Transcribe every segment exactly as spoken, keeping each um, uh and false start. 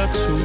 wieder zu.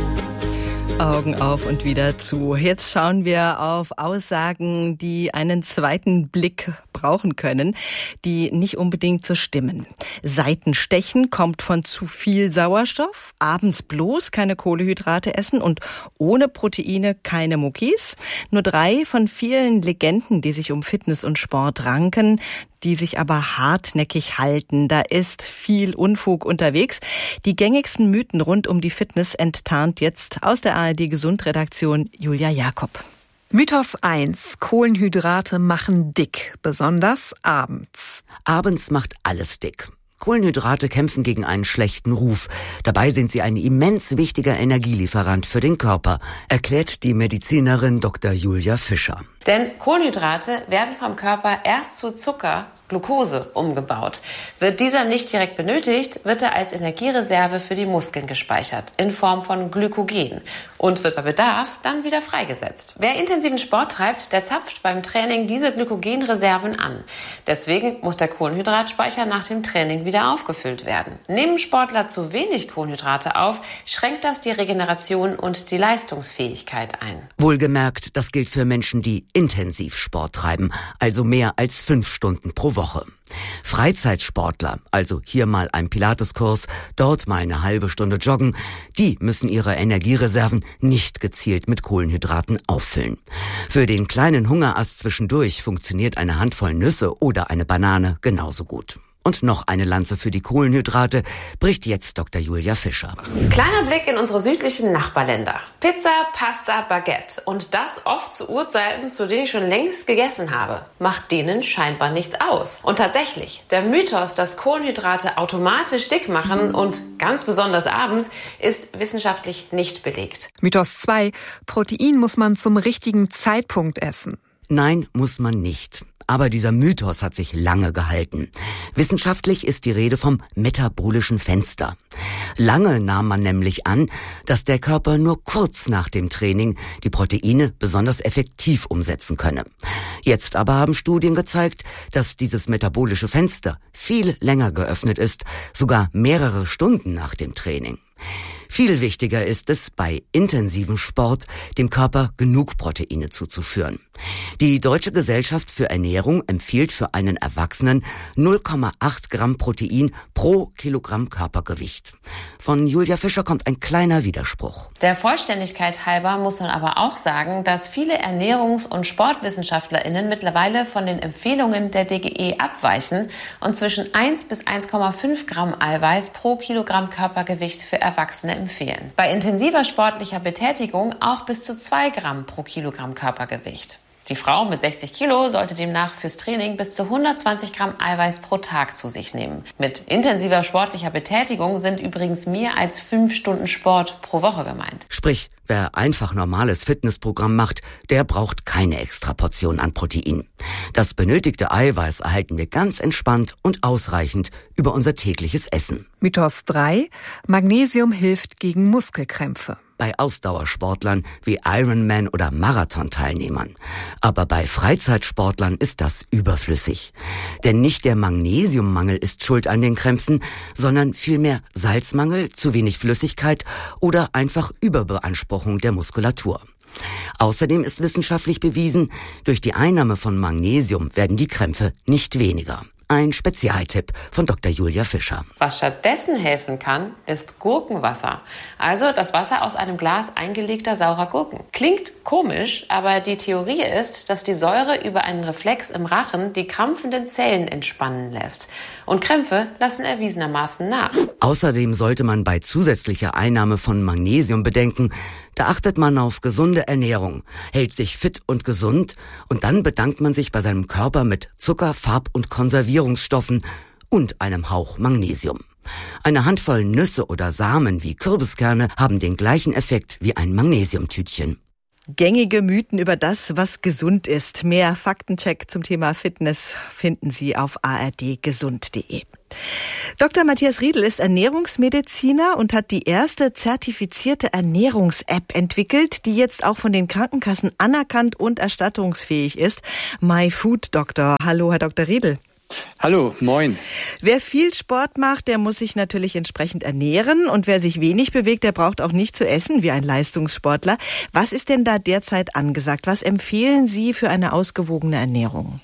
Augen auf und wieder zu. Jetzt schauen wir auf Aussagen, die einen zweiten Blick brauchen können, die nicht unbedingt so stimmen. Seitenstechen kommt von zu viel Sauerstoff, abends bloß keine Kohlenhydrate essen und ohne Proteine keine Muckis. Nur drei von vielen Legenden, die sich um Fitness und Sport ranken, die sich aber hartnäckig halten. Da ist viel Unfug unterwegs. Die gängigsten Mythen rund um die Fitness enttarnt jetzt aus der A R D-Gesund-Redaktion Julia Jakob. Mythos eins. Kohlenhydrate machen dick, besonders abends. Abends macht alles dick. Kohlenhydrate kämpfen gegen einen schlechten Ruf. Dabei sind sie ein immens wichtiger Energielieferant für den Körper, erklärt die Medizinerin Doktor Julia Fischer. Denn Kohlenhydrate werden vom Körper erst zu Zucker, Glucose, umgebaut. Wird dieser nicht direkt benötigt, wird er als Energiereserve für die Muskeln gespeichert, in Form von Glykogen, und wird bei Bedarf dann wieder freigesetzt. Wer intensiven Sport treibt, der zapft beim Training diese Glykogenreserven an. Deswegen muss der Kohlenhydratspeicher nach dem Training wieder aufgefüllt werden. Nehmen Sportler zu wenig Kohlenhydrate auf, schränkt das die Regeneration und die Leistungsfähigkeit ein. Wohlgemerkt, das gilt für Menschen, die intensiv Sport treiben, also mehr als fünf Stunden pro Woche. Freizeitsportler, also hier mal ein Pilateskurs, dort mal eine halbe Stunde joggen, die müssen ihre Energiereserven nicht gezielt mit Kohlenhydraten auffüllen. Für den kleinen Hungerast zwischendurch funktioniert eine Handvoll Nüsse oder eine Banane genauso gut. Und noch eine Lanze für die Kohlenhydrate bricht jetzt Doktor Julia Fischer. Kleiner Blick in unsere südlichen Nachbarländer. Pizza, Pasta, Baguette. Und das oft zu Uhrzeiten, zu denen ich schon längst gegessen habe. Macht denen scheinbar nichts aus. Und tatsächlich, der Mythos, dass Kohlenhydrate automatisch dick machen und ganz besonders abends, ist wissenschaftlich nicht belegt. Mythos zwei. Protein muss man zum richtigen Zeitpunkt essen. Nein, muss man nicht. Aber dieser Mythos hat sich lange gehalten. Wissenschaftlich ist die Rede vom metabolischen Fenster. Lange nahm man nämlich an, dass der Körper nur kurz nach dem Training die Proteine besonders effektiv umsetzen könne. Jetzt aber haben Studien gezeigt, dass dieses metabolische Fenster viel länger geöffnet ist, sogar mehrere Stunden nach dem Training. Viel wichtiger ist es, bei intensivem Sport dem Körper genug Proteine zuzuführen. Die Deutsche Gesellschaft für Ernährung empfiehlt für einen Erwachsenen null Komma acht Gramm Protein pro Kilogramm Körpergewicht. Von Julia Fischer kommt ein kleiner Widerspruch. Der Vollständigkeit halber muss man aber auch sagen, dass viele Ernährungs- und SportwissenschaftlerInnen mittlerweile von den Empfehlungen der D G E abweichen und zwischen eins bis eins Komma fünf Gramm Eiweiß pro Kilogramm Körpergewicht für Erwachsene empfehlen. Bei intensiver sportlicher Betätigung auch bis zu zwei Gramm pro Kilogramm Körpergewicht. Die Frau mit sechzig Kilo sollte demnach fürs Training bis zu hundertzwanzig Gramm Eiweiß pro Tag zu sich nehmen. Mit intensiver sportlicher Betätigung sind übrigens mehr als fünf Stunden Sport pro Woche gemeint. Sprich, wer einfach normales Fitnessprogramm macht, der braucht keine extra Portion an Protein. Das benötigte Eiweiß erhalten wir ganz entspannt und ausreichend über unser tägliches Essen. Mythos drei. Magnesium hilft gegen Muskelkrämpfe. Bei Ausdauersportlern wie Ironman oder Marathonteilnehmern. Aber bei Freizeitsportlern ist das überflüssig. Denn nicht der Magnesiummangel ist schuld an den Krämpfen, sondern vielmehr Salzmangel, zu wenig Flüssigkeit oder einfach Überbeanspruchung der Muskulatur. Außerdem ist wissenschaftlich bewiesen, durch die Einnahme von Magnesium werden die Krämpfe nicht weniger. Ein Spezialtipp von Doktor Julia Fischer. Was stattdessen helfen kann, ist Gurkenwasser. Also das Wasser aus einem Glas eingelegter saurer Gurken. Klingt komisch, aber die Theorie ist, dass die Säure über einen Reflex im Rachen die krampfenden Zellen entspannen lässt. Und Krämpfe lassen erwiesenermaßen nach. Außerdem sollte man bei zusätzlicher Einnahme von Magnesium bedenken, da achtet man auf gesunde Ernährung, hält sich fit und gesund und dann bedankt man sich bei seinem Körper mit Zucker, Farb- und Konservierungsstoffen und einem Hauch Magnesium. Eine Handvoll Nüsse oder Samen wie Kürbiskerne haben den gleichen Effekt wie ein Magnesiumtütchen. Gängige Mythen über das, was gesund ist. Mehr Faktencheck zum Thema Fitness finden Sie auf a r d gesund punkt d e. Doktor Matthias Riedl ist Ernährungsmediziner und hat die erste zertifizierte Ernährungs-App entwickelt, die jetzt auch von den Krankenkassen anerkannt und erstattungsfähig ist. My Food Doctor. Hallo, Herr Doktor Riedl. Hallo, moin. Wer viel Sport macht, der muss sich natürlich entsprechend ernähren. Und wer sich wenig bewegt, der braucht auch nicht zu essen wie ein Leistungssportler. Was ist denn da derzeit angesagt? Was empfehlen Sie für eine ausgewogene Ernährung?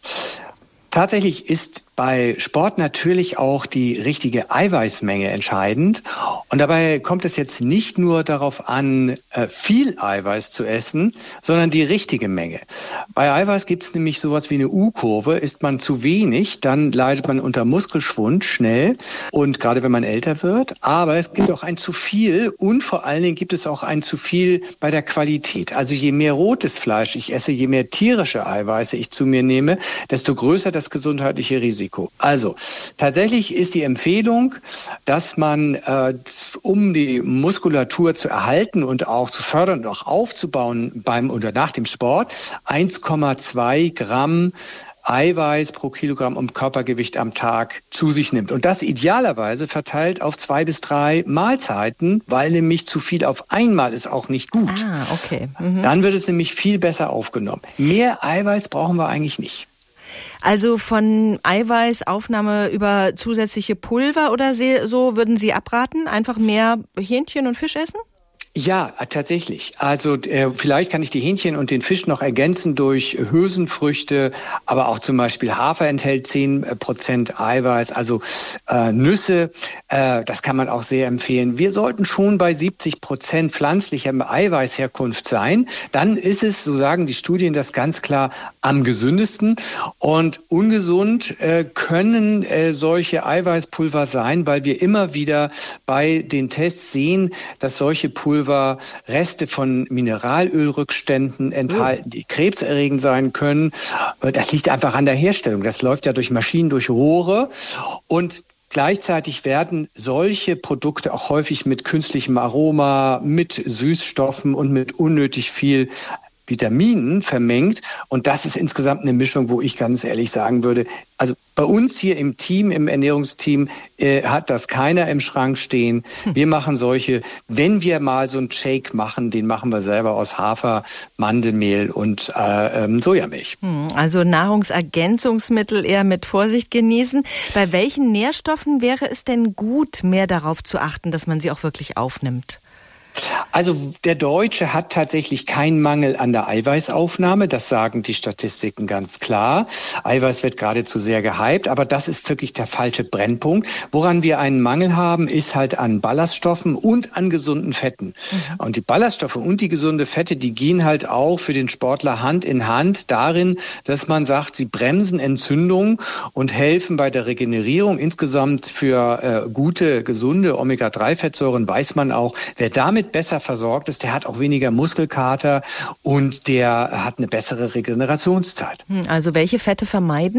Tatsächlich ist bei Sport natürlich auch die richtige Eiweißmenge entscheidend. Und dabei kommt es jetzt nicht nur darauf an, viel Eiweiß zu essen, sondern die richtige Menge. Bei Eiweiß gibt es nämlich sowas wie eine U-Kurve. Isst man zu wenig, dann leidet man unter Muskelschwund schnell und gerade wenn man älter wird. Aber es gibt auch ein zu viel und vor allen Dingen gibt es auch ein zu viel bei der Qualität. Also je mehr rotes Fleisch ich esse, je mehr tierische Eiweiße ich zu mir nehme, desto größer das gesundheitliche Risiko. Also tatsächlich ist die Empfehlung, dass man, äh, um die Muskulatur zu erhalten und auch zu fördern und auch aufzubauen beim oder nach dem Sport, eins Komma zwei Gramm Eiweiß pro Kilogramm um Körpergewicht am Tag zu sich nimmt. Und das idealerweise verteilt auf zwei bis drei Mahlzeiten, weil nämlich zu viel auf einmal ist auch nicht gut. Ah, okay. Mhm. Dann wird es nämlich viel besser aufgenommen. Mehr Eiweiß brauchen wir eigentlich nicht. Also von Eiweißaufnahme über zusätzliche Pulver oder so würden Sie abraten? Einfach mehr Hähnchen und Fisch essen? Ja, tatsächlich. Also äh, vielleicht kann ich die Hähnchen und den Fisch noch ergänzen durch Hülsenfrüchte, aber auch zum Beispiel Hafer enthält zehn Prozent Eiweiß, also äh, Nüsse, äh, das kann man auch sehr empfehlen. Wir sollten schon bei siebzig Prozent pflanzlicher Eiweißherkunft sein. Dann ist es, so sagen die Studien das ganz klar, am gesündesten. Und ungesund äh, können äh, solche Eiweißpulver sein, weil wir immer wieder bei den Tests sehen, dass solche Pulver Reste von Mineralölrückständen enthalten, die krebserregend sein können. Das liegt einfach an der Herstellung. Das läuft ja durch Maschinen, durch Rohre. Und gleichzeitig werden solche Produkte auch häufig mit künstlichem Aroma, mit Süßstoffen und mit unnötig viel Vitaminen vermengt. Und das ist insgesamt eine Mischung, wo ich ganz ehrlich sagen würde, also bei uns hier im Team, im Ernährungsteam, äh, hat das keiner im Schrank stehen. Wir machen solche, wenn wir mal so einen Shake machen, den machen wir selber aus Hafer, Mandelmehl und äh, ähm, Sojamilch. Also Nahrungsergänzungsmittel eher mit Vorsicht genießen. Bei welchen Nährstoffen wäre es denn gut, mehr darauf zu achten, dass man sie auch wirklich aufnimmt? Also der Deutsche hat tatsächlich keinen Mangel an der Eiweißaufnahme, das sagen die Statistiken ganz klar. Eiweiß wird geradezu sehr gehypt, aber das ist wirklich der falsche Brennpunkt. Woran wir einen Mangel haben, ist halt an Ballaststoffen und an gesunden Fetten. Mhm. Und die Ballaststoffe und die gesunde Fette, die gehen halt auch für den Sportler Hand in Hand darin, dass man sagt, sie bremsen Entzündungen und helfen bei der Regenerierung. Insgesamt für äh, gute, gesunde Omega drei Fettsäuren weiß man auch, wer damit besser versorgt ist, der hat auch weniger Muskelkater und der hat eine bessere Regenerationszeit. Also welche Fette vermeiden?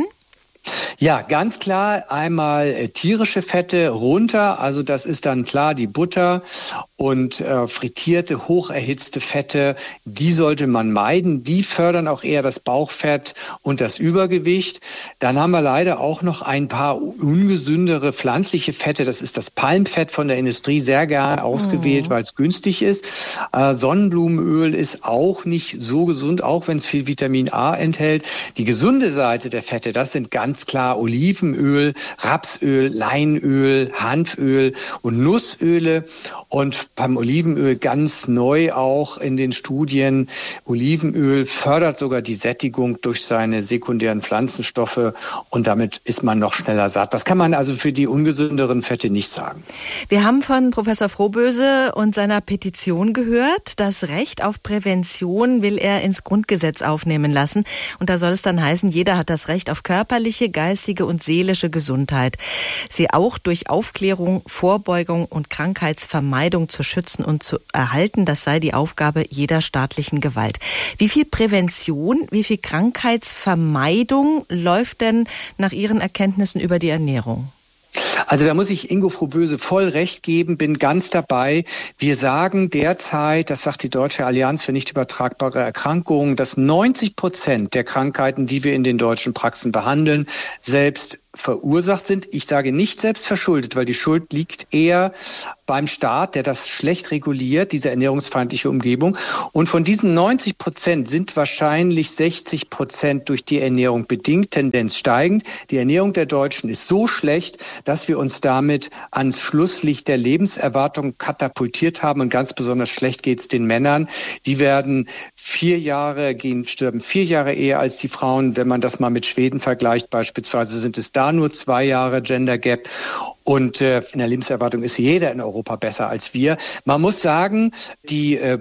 Ja, ganz klar einmal äh, tierische Fette runter, also das ist dann klar die Butter und äh, frittierte, hocherhitzte Fette, die sollte man meiden. Die fördern auch eher das Bauchfett und das Übergewicht. Dann haben wir leider auch noch ein paar ungesündere pflanzliche Fette. Das ist das Palmfett von der Industrie, sehr gerne ausgewählt, mhm. weil es günstig ist. Äh, Sonnenblumenöl ist auch nicht so gesund, auch wenn es viel Vitamin A enthält. Die gesunde Seite der Fette, das sind ganz klar Olivenöl, Rapsöl, Leinöl, Hanföl und Nussöle. Und beim Olivenöl ganz neu auch in den Studien. Olivenöl fördert sogar die Sättigung durch seine sekundären Pflanzenstoffe und damit ist man noch schneller satt. Das kann man also für die ungesünderen Fette nicht sagen. Wir haben von Professor Frohböse und seiner Petition gehört. Das Recht auf Prävention will er ins Grundgesetz aufnehmen lassen. Und da soll es dann heißen, jeder hat das Recht auf körperliche, geistige und seelische Gesundheit. Sie auch durch Aufklärung, Vorbeugung und Krankheitsvermeidung zu schützen und zu erhalten, das sei die Aufgabe jeder staatlichen Gewalt. Wie viel Prävention, wie viel Krankheitsvermeidung läuft denn nach Ihren Erkenntnissen über die Ernährung? Also da muss ich Ingo Frohböse voll recht geben, bin ganz dabei. Wir sagen derzeit, das sagt die Deutsche Allianz für nicht übertragbare Erkrankungen, dass neunzig Prozent der Krankheiten, die wir in den deutschen Praxen behandeln, selbst verursacht sind. Ich sage nicht selbst verschuldet, weil die Schuld liegt eher beim Staat, der das schlecht reguliert, diese ernährungsfeindliche Umgebung. Und von diesen neunzig Prozent sind wahrscheinlich sechzig Prozent durch die Ernährung bedingt, Tendenz steigend. Die Ernährung der Deutschen ist so schlecht, dass wir uns damit ans Schlusslicht der Lebenserwartung katapultiert haben. Und ganz besonders schlecht geht es den Männern. Die werden vier Jahre gehen, sterben vier Jahre eher als die Frauen. Wenn man das mal mit Schweden vergleicht, beispielsweise sind es da nur zwei Jahre Gender Gap. Und äh, in der Lebenserwartung ist jeder in Europa besser als wir. Man muss sagen, die äh,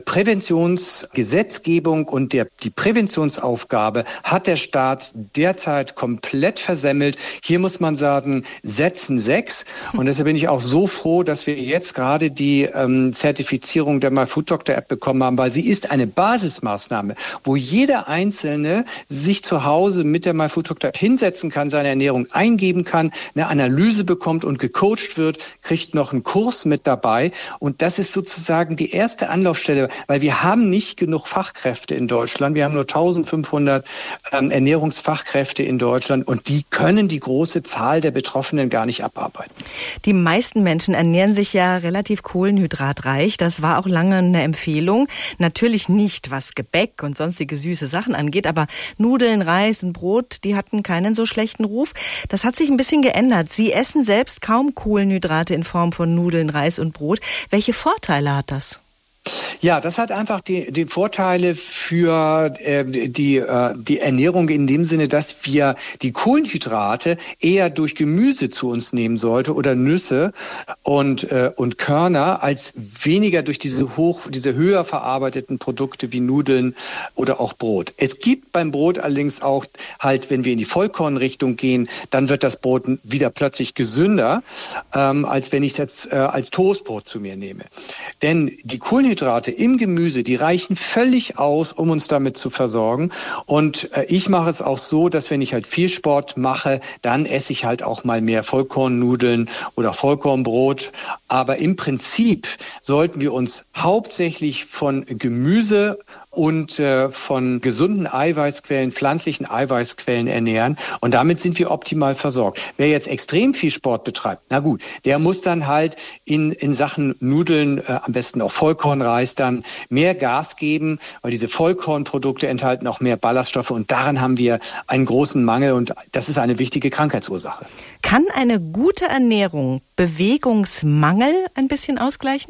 Präventionsgesetzgebung und der, die Präventionsaufgabe hat der Staat derzeit komplett versemmelt. Hier muss man sagen, setzen sechs. Und deshalb bin ich auch so froh, dass wir jetzt gerade die ähm, Zertifizierung der MyFoodDoctor-App bekommen haben, weil sie ist eine Basismaßnahme, wo jeder Einzelne sich zu Hause mit der MyFoodDoctor-App hinsetzen kann, seine Ernährung eingeben kann, eine Analyse bekommt und gecoacht wird, kriegt noch einen Kurs mit dabei. Und das ist sozusagen die erste Anlaufstelle, weil wir haben nicht genug Fachkräfte in Deutschland. Wir haben nur eintausendfünfhundert ähm, Ernährungsfachkräfte in Deutschland und die können die große Zahl der Betroffenen gar nicht abarbeiten. Die meisten Menschen ernähren sich ja relativ kohlenhydratreich. Das war auch lange eine Empfehlung. Natürlich nicht, was Gebäck und sonstige süße Sachen angeht, aber Nudeln, Reis und Brot, die hatten keinen so schlechten Ruf. Das hat sich ein bisschen geändert. Sie essen selbst kaum Kohlenhydrate in Form von Nudeln, Reis und Brot. Welche Vorteile hat das? Ja, das hat einfach die, die Vorteile für äh, die, äh, die Ernährung in dem Sinne, dass wir die Kohlenhydrate eher durch Gemüse zu uns nehmen sollte oder Nüsse und, äh, und Körner als weniger durch diese hoch, diese höher verarbeiteten Produkte wie Nudeln oder auch Brot. Es gibt beim Brot allerdings auch halt, wenn wir in die Vollkornrichtung gehen, dann wird das Brot wieder plötzlich gesünder, ähm, als wenn ich es jetzt äh, als Toastbrot zu mir nehme. Denn die Kohlenhydrate im Gemüse, die reichen völlig aus, um uns damit zu versorgen. Und äh, ich mache es auch so, dass wenn ich halt viel Sport mache, dann esse ich halt auch mal mehr Vollkornnudeln oder Vollkornbrot. Aber im Prinzip sollten wir uns hauptsächlich von Gemüse und äh, von gesunden Eiweißquellen, pflanzlichen Eiweißquellen ernähren. Und damit sind wir optimal versorgt. Wer jetzt extrem viel Sport betreibt, na gut, der muss dann halt in, in Sachen Nudeln, äh, am besten auch Vollkornreis, dann mehr Gas geben, weil diese Vollkornprodukte enthalten auch mehr Ballaststoffe. Und daran haben wir einen großen Mangel. Und das ist eine wichtige Krankheitsursache. Kann eine gute Ernährung Bewegungsmangel ein bisschen ausgleichen?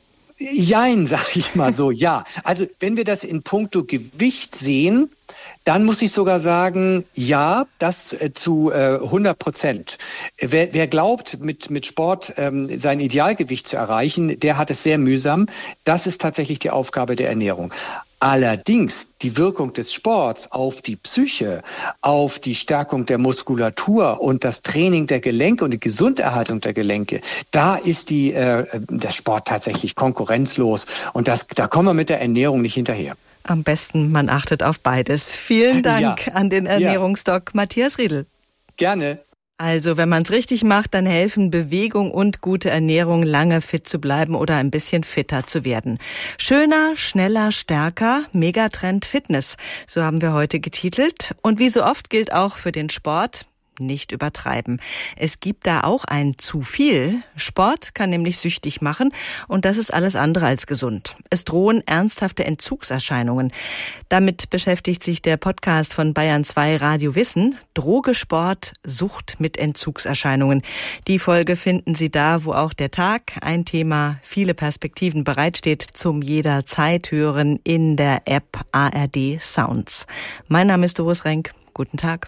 Jein, sag ich mal so, ja. Also wenn wir das in puncto Gewicht sehen, dann muss ich sogar sagen, ja, das äh, zu äh, hundert Prozent. Wer, wer glaubt, mit, mit Sport ähm, sein Idealgewicht zu erreichen, der hat es sehr mühsam. Das ist tatsächlich die Aufgabe der Ernährung. Allerdings die Wirkung des Sports auf die Psyche, auf die Stärkung der Muskulatur und das Training der Gelenke und die Gesunderhaltung der Gelenke, da ist die, äh, der Sport tatsächlich konkurrenzlos. Und das, da kommen wir mit der Ernährung nicht hinterher. Am besten, man achtet auf beides. Vielen Dank ja. an den Ernährungsdoc ja. Matthias Riedel. Gerne. Also, wenn man es richtig macht, dann helfen Bewegung und gute Ernährung, lange fit zu bleiben oder ein bisschen fitter zu werden. Schöner, schneller, stärker, Megatrend Fitness. So haben wir heute getitelt. Und wie so oft gilt auch für den Sport: nicht übertreiben. Es gibt da auch ein zu viel. Sport kann nämlich süchtig machen und das ist alles andere als gesund. Es drohen ernsthafte Entzugserscheinungen. Damit beschäftigt sich der Podcast von Bayern zwei Radio Wissen. Droge, Sport, Sucht mit Entzugserscheinungen. Die Folge finden Sie da, wo auch der Tag, ein Thema, viele Perspektiven bereitsteht, zum jederzeit hören in der App A R D Sounds. Mein Name ist Doris Renk. Guten Tag.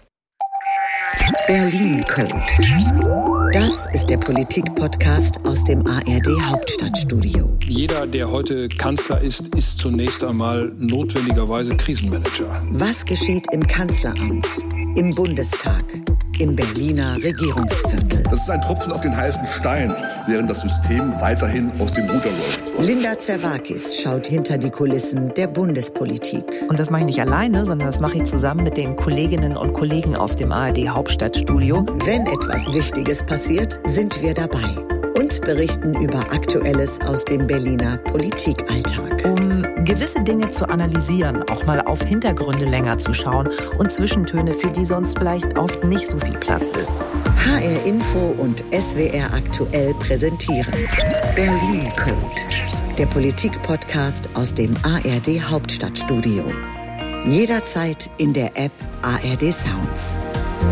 Berlin Code. Das ist der Politik-Podcast aus dem A R D Hauptstadtstudio. Jeder, der heute Kanzler ist, ist zunächst einmal notwendigerweise Krisenmanager. Was geschieht im Kanzleramt, im Bundestag, im Berliner Regierungsviertel? Das ist ein Tropfen auf den heißen Stein, während das System weiterhin aus dem Ruder läuft. Linda Zerwakis schaut hinter die Kulissen der Bundespolitik. Und das mache ich nicht alleine, sondern das mache ich zusammen mit den Kolleginnen und Kollegen aus dem A R D Hauptstadtstudio. Wenn etwas Wichtiges passiert, sind wir dabei. Und und berichten über Aktuelles aus dem Berliner Politikalltag. Um gewisse Dinge zu analysieren, auch mal auf Hintergründe länger zu schauen und Zwischentöne, für die sonst vielleicht oft nicht so viel Platz ist. H R Info und S W R Aktuell präsentieren Berlin Code, der Politik-Podcast aus dem A R D Hauptstadtstudio. Jederzeit in der App A R D Sounds.